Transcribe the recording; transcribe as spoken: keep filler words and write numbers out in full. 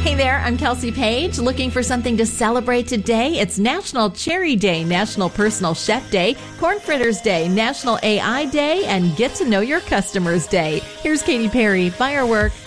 Hey there, I'm Kelsey Page. Looking for something to celebrate today? It's National Cherry Day, National Personal Chef Day, Corn Fritters Day, National A I Day, and Get to Know Your Customers Day. Here's Katy Perry, Firework.